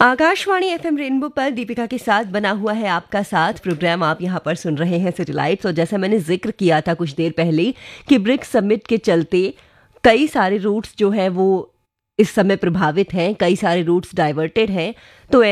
Akashvani FM rainbow पर दीपिका के साथ बना हुआ है आपका साथ प्रोग्राम। आप यहाँ पर सुन रहे हैं सिटीलाइट्स। और जैसा मैंने जिक्र किया था कुछ देर पहले कि ब्रिक्स समिट के चलते कई सारे रूट्स जो है वो इस समय प्रभावित हैं, कई सारे रूट्स डाइवर्टेड हैं। तो